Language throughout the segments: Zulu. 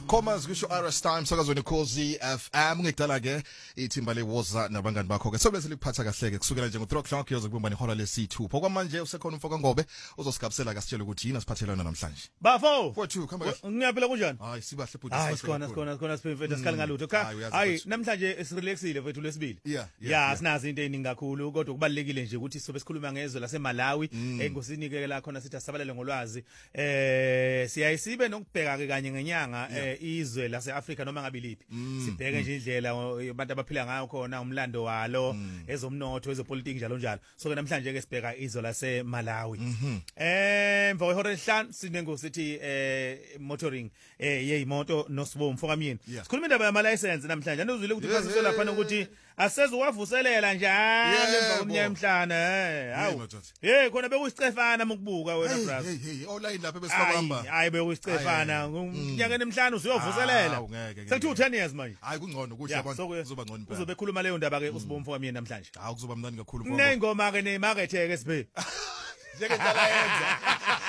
Commas kusho RS Time sakazweni Khosi FM ngikudala ke ithimba lewoza nabangani bakho ke sobe seliphatha kahle ke kusukela nje ngo3 o'clock yoze kubumba nehora lesi2 okwamanje usekhona umfoka ngobe uzosigabisela kasitshela ukuthi yini asiphathelana namhlanje Bafo mfowethu khamba kahle ngiyaphila kunjani hayi sibahle bhuti hayi sikhona siphethe sikhali ngalutho cha hayi namhlanje sirelaxile mfethu lesibili ya sinazi into eningi kakhulu kodwa kubalekile nje ukuthi sobe sikhuluma ngezwe laseMalawi engosinike la khona sithi asabalele ngolwazi siyayisibe nokubheka ke kanye ngenyanga izwe laseAfrika noma ngabe liphi sibheke nje indlela abantu abaphila ngayo khona umlando walo ezomnotho ezopolitiki njalo njalo so ke namhlanje ke sibheka izwe laseMalawi emva kwehora lesihlanu sinengo sithi motoring yeyimoto nosibo mfokamyeni sikhuluma indaba yama license namhlanje andizwile ukuthi phasiswe lapha ukuthi asezuwavuselela njalo emva komnyaka emhlana hawu khona bekuyisicefana mokubuka wena brother online lapha besibamba hayi bekuyisicefana umnyaka emhlana usiyovuselela sekuthi 10 years manje hayi kungcono kuhle abantu kuzoba ngcono impela uzobe khuluma leyo ndaba ke usibo mfokamyeni namhlanje hawu kuzoba mnandi kakhulu mfowethu nengoma ke nemarket ke siphe njeke njala yenza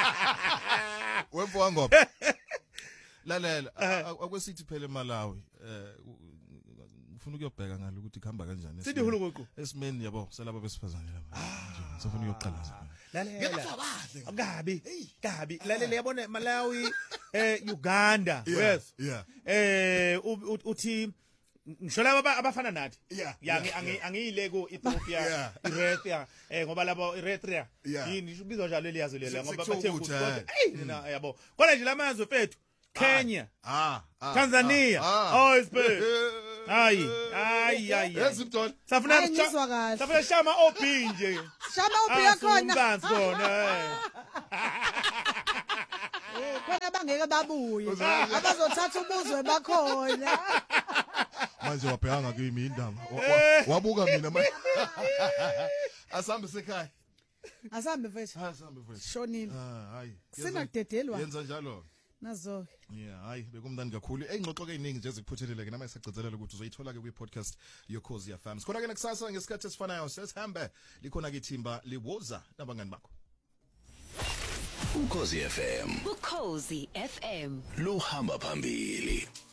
wemfo wangoba lalela akwesithi phela eMalawi ufuna ukuyobheka ngalo ukuthi khamba kanjani sithi hulukuqu esimeni yabo selabo besifazane lapha ngizofuna uyoqalaza lalela kabi lalela yabona Malawi Uganda yes uthi ngisho laba abafana nathi angiyile ku Ethiopia Eritrea ngoba labo Eritrea yini ibizwa njalo eliyazo lela ngoba bathe ukuthi yabo kodwa nje lamazwe fethu Kenya Tanzania ispe hayi yezibuthola safuna shama OB nje shama OB yakhona khona bangeke babuye abazothatha ubuzwe bakhona manje wabhekanga kimi indaba wabuka mina manje asambe sekhaya asambe mfethu shonile hayi sinakudedelwa yenza njalo nazo hayi bekumndani kakhulu engxoxo ke iningi nje ezikuphuthelele ke nama esagcizelela ukuthi uzoyithola ke kwi podcast yoKhosi FM sikhona ke nakusasa ngesikhathi esifanayo sesihambe likhona ke ithimba liwoza nabangani bakho uKhosi FM uKhosi FM lo hamba phambili.